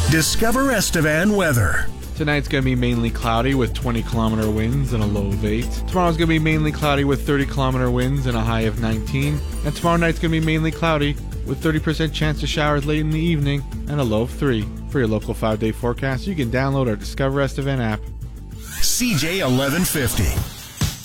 Discover Estevan weather. Tonight's going to be mainly cloudy with 20-kilometer winds and a low of 8. Tomorrow's going to be mainly cloudy with 30-kilometer winds and a high of 19. And tomorrow night's going to be mainly cloudy with 30% chance of showers late in the evening and a low of 3. For your local 5-day forecast, you can download our Discover Estevan app. CJ 1150.